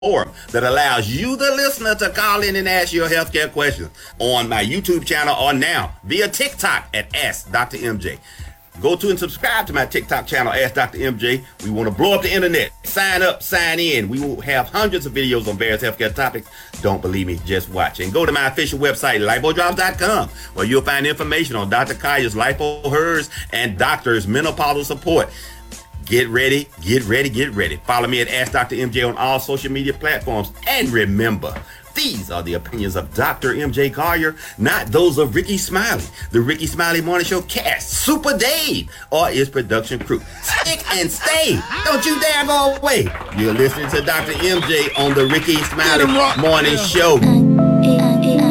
forum that allows you, the listener, to call in and ask your healthcare questions on my YouTube channel or now via TikTok at Ask Dr. MJ. Go to and subscribe to my TikTok channel, Ask Dr. MJ. We want to blow up the internet. Sign up, sign in. We will have hundreds of videos on various healthcare topics. Don't believe me, just watch. And go to my official website, lipodrops.com, where you'll find information on Dr. Kaya's Lipo, hers, and doctors' menopausal support. Get ready, get ready, get ready. Follow me at Ask Dr. MJ on all social media platforms. And remember, these are the opinions of Dr. MJ Collier, not those of Ricky Smiley, the Ricky Smiley Morning Show cast, Super Dave, or his production crew. Stick and stay. Don't you dare go away. You're listening to Dr. MJ on the Ricky Smiley Morning Show.